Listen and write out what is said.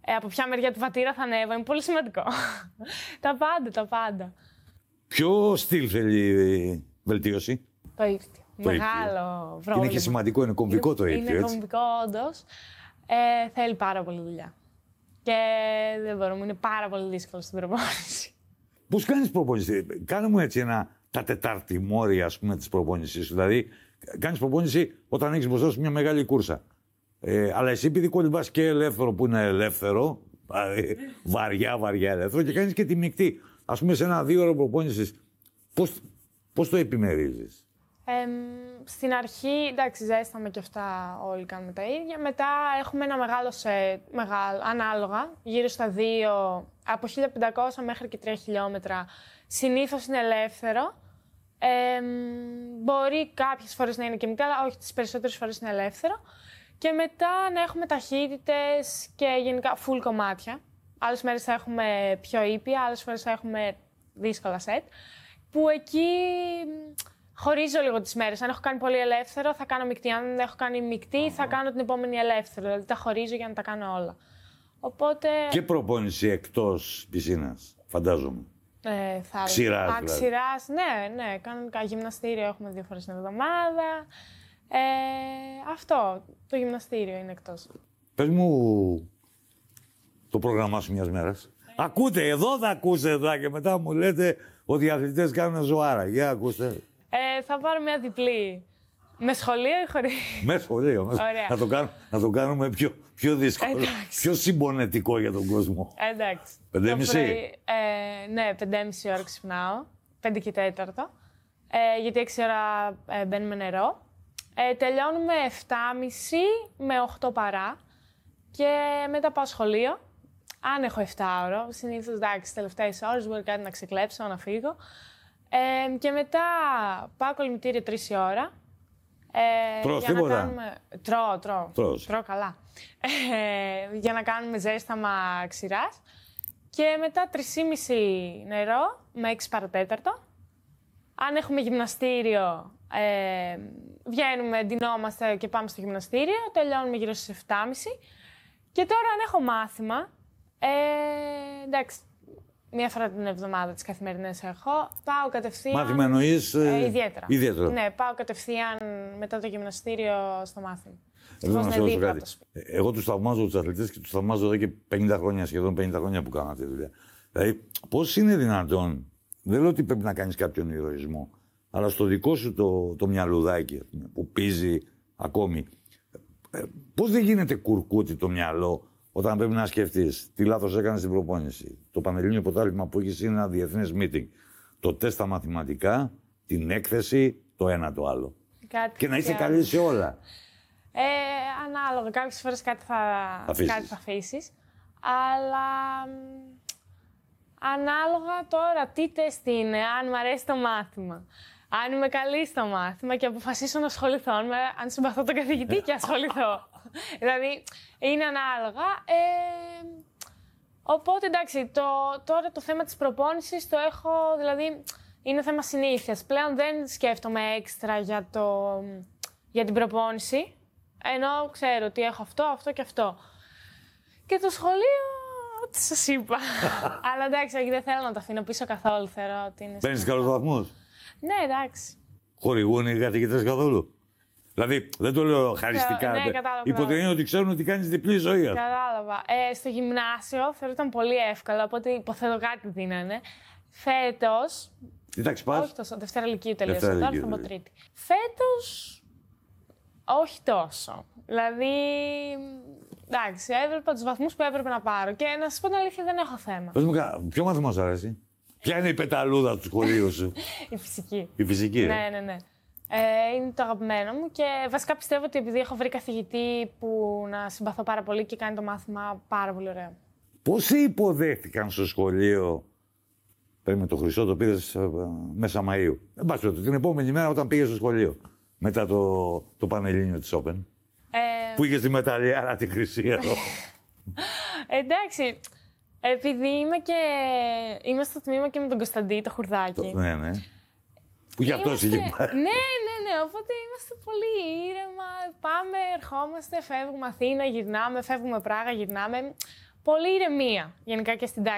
από ποια μεριά του βατήρα θα ανέβω, είναι πολύ σημαντικό. Τα πάντα, τα πάντα. Ποιο στυλ θέλει βελτίωση? Το ήρθιο. Μεγάλο πρόβλημα. Είναι και σημαντικό, είναι κομβικό το ήρθιο. Είναι κομβικό, όντως. Θέλει πάρα πολύ δουλειά. Και δεν μπορούμε, είναι πάρα πολύ δύσκολο στην προπόνηση. Πώς κάνεις προπόνηση? Κάνε μου έτσι τα τετάρτη ας πούμε, της προπόνησης σου. Δηλαδή, κάνεις προπόνηση όταν έχεις μπροστά σου μια μεγάλη κούρσα. Αλλά εσύ επειδή κολυμπάς και ελεύθερο που είναι ελεύθερο, βαριά ελεύθερο, και κάνεις και τη μεικτή. Ας πούμε, σε ένα 2ωρο προπόνησης, πώς το επιμερίζεις? Στην αρχή, εντάξει, ζέσταμε και αυτά, όλοι κάνουμε τα ίδια. Μετά έχουμε ένα μεγάλο σετ, ανάλογα, γύρω στα 2, από 1500 μέχρι και 3 χιλιόμετρα. Συνήθως είναι ελεύθερο. Μπορεί κάποιες φορές να είναι και μικρά, αλλά όχι, τις περισσότερες φορές είναι ελεύθερο. Και μετά να έχουμε ταχύτητες και γενικά full κομμάτια. Άλλες μέρες θα έχουμε πιο ήπια, άλλες φορές θα έχουμε δύσκολα σετ. Που εκεί χωρίζω λίγο τις μέρες. Αν έχω κάνει πολύ ελεύθερο, θα κάνω μεικτή. Αν δεν έχω κάνει μεικτή, θα κάνω την επόμενη ελεύθερο. Δηλαδή τα χωρίζω για να τα κάνω όλα. Οπότε... Και προπόνηση εκτός πισίνας, φαντάζομαι. Ξηράς, δηλαδή. Ξηράς, ναι, κανονικά. Γυμναστήριο έχουμε 2 φορές την εβδομάδα. Αυτό, το γυμναστήριο είναι εκτός. Πες μου το πρόγραμμά σου μιας μέρας. Ακούτε, εδώ θα ακούσετε εδώ και μετά μου λέτε ότι οι αθλητές κάνουν ζωάρα. Για ακούστε. Θα πάρω μια διπλή. Με σχολείο ή χωρίς? Με σχολείο. Ωραία. Να το κάνουμε πιο δύσκολο. Εντάξει. Πιο συμπονετικό για τον κόσμο. Εντάξει. 5.30. Ναι, 5.30 ώρα ξυπνάω. 5 και 4. Γιατί 6 ώρα μπαίνουμε νερό. Τελειώνουμε 7.30 με 8 παρά. Και μετά πάω σχολείο. Αν έχω 7 ώρα, συνήθως εντάξει, τελευταίες ώρες μπορεί κάτι να ξεκλέψω, να φύγω. Και μετά πάω κολυμβητήριο 3 η ώρα. Τρως τίποτα? Τρώω καλά. Για να κάνουμε ζέσταμα ξηράς. Και μετά 3.30 νερό με 6 παρατέταρτο. Αν έχουμε γυμναστήριο, βγαίνουμε, ντυνόμαστε και πάμε στο γυμναστήριο. Τελειώνουμε γύρω στις 7.30. Και τώρα αν έχω μάθημα, εντάξει, μία φορά την εβδομάδα τις καθημερινές έχω, πάω κατευθείαν... Μάθημα εννοείς... Ιδιαίτερο. Ναι, πάω κατευθείαν μετά το γυμναστήριο στο μάθημα. Εδώ να σου ρωτήσω κάτι. Εγώ τους θαυμάζω τους αθλητές και τους θαυμάζω εδώ και 50 χρόνια, σχεδόν 50 χρόνια που κάνω αυτή τη δουλειά. Δηλαδή, πώς είναι δυνατόν, δεν λέω ότι πρέπει να κάνεις κάποιον ηρωισμό, αλλά στο δικό σου το μυαλουδάκι που πίζει ακόμη, πώς δεν γίνεται κουρκούτι το μυαλό όταν πρέπει να σκεφτείς τι λάθος έκανες στην προπόνηση, το Πανελλήνιο Πρωτάθλημα που έχεις είναι ένα διεθνές meeting, το τεστ στα μαθηματικά, την έκθεση, το ένα το άλλο. Και να είσαι καλή σε όλα. Ανάλογα. Κάποιες φορές κάτι θα αφήσεις. Αλλά ανάλογα τώρα τι τεστ είναι, αν μου αρέσει το μάθημα. Αν είμαι καλή στο μάθημα και αποφασίσω να ασχοληθώ, αν συμπαθώ τον καθηγητή και ασχοληθώ. Δηλαδή, είναι ανάλογα. Οπότε, εντάξει, τώρα το θέμα της προπόνησης το έχω, δηλαδή, είναι θέμα συνήθειας. Πλέον δεν σκέφτομαι έξτρα για την προπόνηση, ενώ ξέρω ότι έχω αυτό και αυτό. Και το σχολείο, ό,τι σας είπα. Αλλά εντάξει, όχι, δεν θέλω να το αφήνω πίσω καθόλου. Παίρνεις καλούς βαθμούς? Ναι, εντάξει. Χορηγούν οι καθηγητές καθόλου? Δηλαδή, δεν το λέω χαριστικά. Ναι, κατάλαβα. Υπό την έννοια ότι ξέρουν ότι κάνεις διπλή ζωή. Κατάλαβα. Στο γυμνάσιο θεωρούταν πολύ εύκολο, οπότε υποθέτω κάτι δίνανε. Φέτος. Τι τάξη πας? Όχι τόσο. Δευτέρα Λυκείου τελείωσα. Τώρα θα πω Τρίτη. Φέτος. Όχι τόσο. Δηλαδή. Εντάξει, έβλεπα τους βαθμούς που έπρεπε να πάρω. Και να σας πω την αλήθεια, δεν έχω θέμα. Πες μου, ποιο μάθημα σου αρέσει? Ποια είναι η πεταλούδα του σχολείου σου? Η φυσική. Η φυσική, Ναι. Είναι το αγαπημένο μου και βασικά πιστεύω ότι επειδή έχω βρει καθηγητή που να συμπαθώ πάρα πολύ και κάνει το μάθημα πάρα πολύ ωραίο. Πώς υποδέχτηκαν στο σχολείο? Πρέπει με το Χρυσό, το πήρες μέσα Μαΐου. Δεν πας τότε, την επόμενη μέρα όταν πήγες στο σχολείο. Μετά το Πανελλήνιο της Open. Που είχες τη μεταλλιάρα τη χρυσή εδώ. Εντάξει, επειδή είμαι στο τμήμα και με τον Κωνσταντή, το Χουρδάκι. Ναι. Που γι' αυτό είχε πάρει. Ναι, οπότε είμαστε πολύ ήρεμα. Πάμε, ερχόμαστε, φεύγουμε Αθήνα, γυρνάμε, φεύγουμε Πράγα, γυρνάμε. Πολύ ηρεμία γενικά και στην τάξη.